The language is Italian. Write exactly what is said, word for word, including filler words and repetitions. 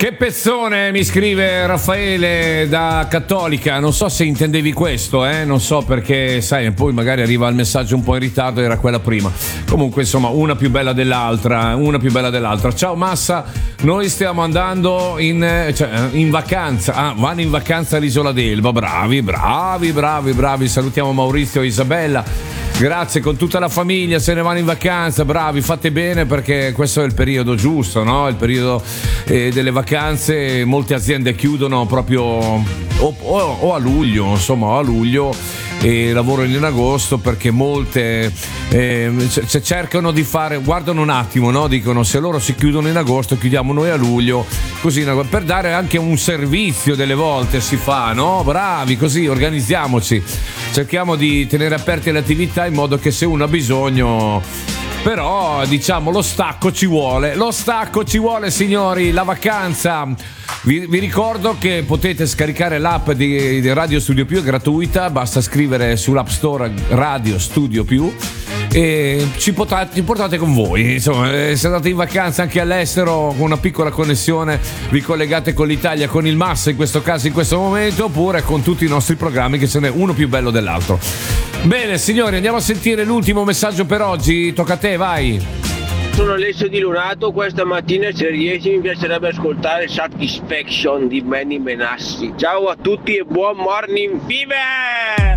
Che pezzone, mi scrive Raffaele da Cattolica. Non so se intendevi questo, eh? Non so perché, sai, poi magari arriva il messaggio un po' in ritardo, era quella prima. Comunque, insomma, una più bella dell'altra, una più bella dell'altra. Ciao Massa, noi stiamo andando in, cioè, in vacanza. Ah, vanno in vacanza all'Isola d'Elba. Bravi, bravi, bravi, bravi. Salutiamo Maurizio e Isabella. Grazie, con tutta la famiglia se ne vanno in vacanza, bravi, fate bene perché questo è il periodo giusto, no? Il periodo eh, delle vacanze, molte aziende chiudono proprio o, o, o a luglio, insomma, o a luglio e lavorano in agosto perché molte eh, c- cercano di fare, guardano un attimo, no? Dicono se loro si chiudono in agosto chiudiamo noi a luglio, così per dare anche un servizio delle volte si fa, no? Bravi, così organizziamoci, cerchiamo di tenere aperte le attività in modo che se uno ha bisogno, però diciamo lo stacco ci vuole, lo stacco ci vuole signori, la vacanza. Vi, vi ricordo che potete scaricare l'app di, di Radio Studio Più, è gratuita, basta scrivere sull'App Store Radio Studio Più e ci portate, ci portate con voi, insomma, se andate in vacanza anche all'estero con una piccola connessione vi collegate con l'Italia, con il Massa in questo caso, in questo momento, oppure con tutti i nostri programmi che ce n'è uno più bello dell'altro. Bene signori, andiamo a sentire l'ultimo messaggio per oggi, tocca a te, vai. Sono Alessio di Lunato, questa mattina se riesci mi piacerebbe ascoltare Satisfaction di Manny Benassi. Ciao a tutti e buon morning fever!